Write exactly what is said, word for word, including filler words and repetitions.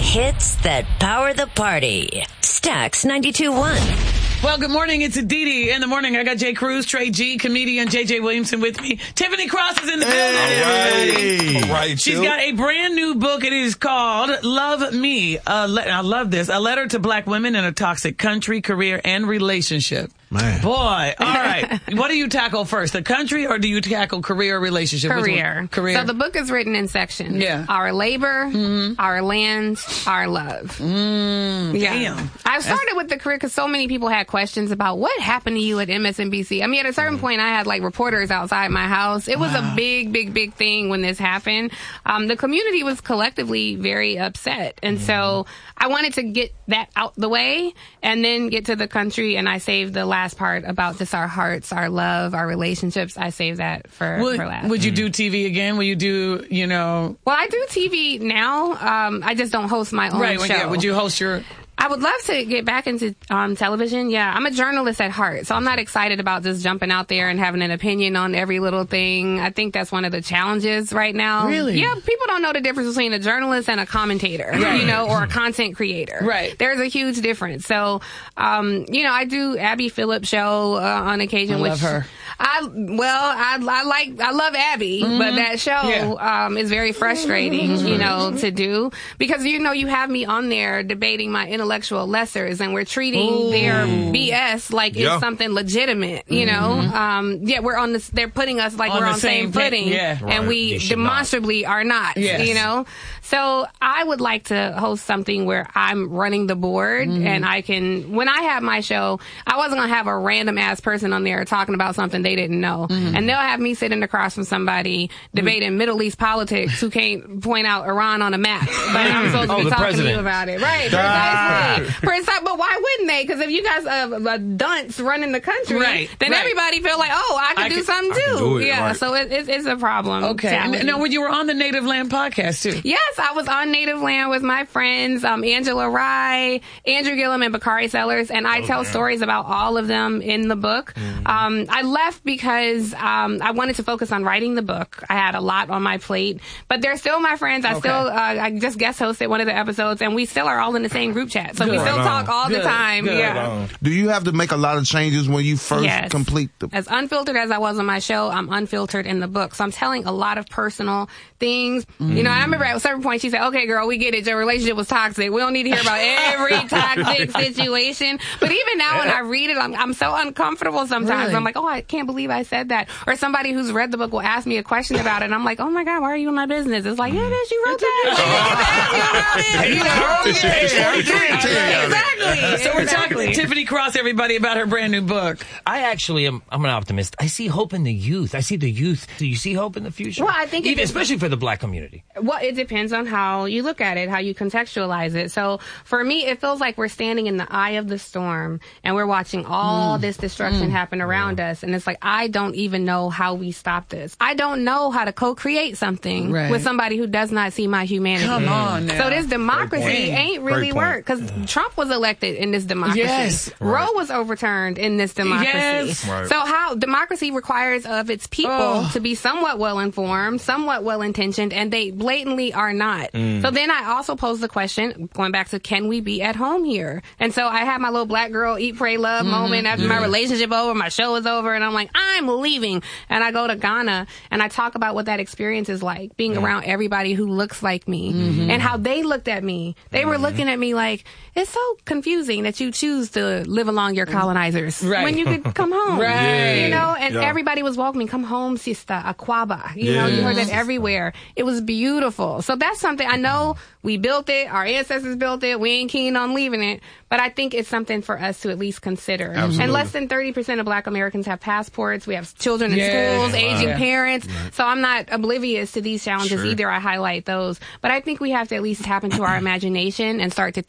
hits that power the party. Stax ninety-two point one. Well, good morning. It's Aditi in the morning. I got Jay Cruz, Trey G, comedian J J Williamson with me. Tiffany Cross is in the building. Hey. All All right, She's too. got a brand new book. It is called Love Me. Uh, le- I love this. A letter to black women in a toxic country, career, and relationship. Man. Boy. All right. What do you tackle first, the country, or do you tackle career or relationship? Which Career. one? Career. So the book is written in sections. Yeah. Our labor, Mm-hmm. our land, our love. Mm, Yeah. Damn. I started with the career because so many people had questions about what happened to you at M S N B C. I mean, at a certain point, I had like reporters outside my house. It was Wow. a big, big, big thing when this happened. Um, the community was collectively very upset. And so I wanted to get that out the way and then get to the country. And I saved the last part about just our hearts, our love, our relationships. I saved that for, Would, for last. would you do T V again? Will you do, you know... Well, I do T V now. Um, I just don't host my own Right. show. Yeah, would you host your... I would love to get back into um, television. Yeah, I'm a journalist at heart, so I'm not excited about just jumping out there and having an opinion on every little thing. I think that's one of the challenges right now. Really? Yeah, people don't know the difference between a journalist and a commentator, Right. you know, or a content creator. Right. There's a huge difference. So, um, you know, I do Abby Phillip show uh, on occasion. I which love her. I well, I, I like I love Abby, but that show Yeah. um, is very frustrating, you know, to do because you know you have me on there debating my intellectual lessers, and we're treating Ooh. their B S like Yeah. it's something legitimate, you know. Um, yeah, we're on this. They're putting us like On we're the on same same pa- footing, yeah. and Right. we You should demonstrably are not, Yes. you know. So I would like to host something where I'm running the board, and I can. When I have my show, I wasn't gonna have a random ass person on there talking about something they didn't know. And they'll have me sitting across from somebody debating Middle East politics who can't point out Iran on a map. But I'm supposed to Oh, be the talking to president. you about it. Right, precisely. Precise- but why wouldn't they? Because if you guys are a dunce running the country, Right, then right. everybody feel like, oh, I can I do can- something I can too. do it, yeah, right. so it, it, it's a problem. Okay. And, Challenging. no, when you were on the Native Land podcast, too. Yes, I was on Native Land with my friends, um, Angela Rye, Andrew Gillum, and Bakari Sellers, and I tell stories about all of them in the book. Um, I left because um, I wanted to focus on writing the book. I had a lot on my plate, but they're still my friends. I Okay. still, uh, I just guest hosted one of the episodes, and we still are all in the same group chat. So we Good. still Right talk on. all Good. the time. Good. Yeah. Do you have to make a lot of changes when you first Yes. complete the... As unfiltered as I was on my show, I'm unfiltered in the book. So I'm telling a lot of personal things. You know, I remember at a certain point she said, okay, girl, we get it. Your relationship was toxic. We don't need to hear about every toxic situation. But even now when I read it, I'm, I'm so uncomfortable sometimes. Really? I'm like, oh, I can't believe I said that. Or somebody who's read the book will ask me a question about it. And I'm like, oh my God, why are you in my business? It's like, yeah, bitch, you wrote that. You know? Exactly. So we're Exactly. talking to Tiffany Cross, everybody, about her brand new book. I actually am. I'm an optimist. I see hope in the youth. I see the youth. Do you see hope in the future? Well, I think it even is- especially for the black community. Well, it depends on how you look at it, how you contextualize it. So for me, it feels like we're standing in the eye of the storm and we're watching all this destruction happen around us. And it's like, I don't even know how we stop this. I don't know how to co-create something Right. with somebody who does not see my humanity. Come on now. So this democracy Great point. ain't really Great point. work because Trump was elected in this democracy. Yes. Roe was overturned in this democracy. Yes. Right. So how democracy requires of its people Oh. to be somewhat well informed, somewhat well intentioned, and they blatantly are not. So then I also pose the question, going back to can we be at home here? And so I had my little black girl eat, pray, love moment after my relationship over, my show is over, and I'm like, I'm leaving. And I go to Ghana and I talk about what that experience is like, being around everybody who looks like me and how they looked at me. They were looking at me like, it's so confusing that you choose to live along your colonizers Right. when you could come home. Right. You know, and Yeah. everybody was welcoming, come home, sister, Aquaba. You know, you heard that everywhere. It was beautiful. So that's something I know we built it, our ancestors built it, we ain't keen on leaving it, but I think it's something for us to at least consider. Absolutely. And less than thirty percent of black Americans have passports. We have children in Yeah. schools, aging Wow. parents. So I'm not oblivious to these challenges Sure. either. I highlight those. But I think we have to at least tap into our imagination and start to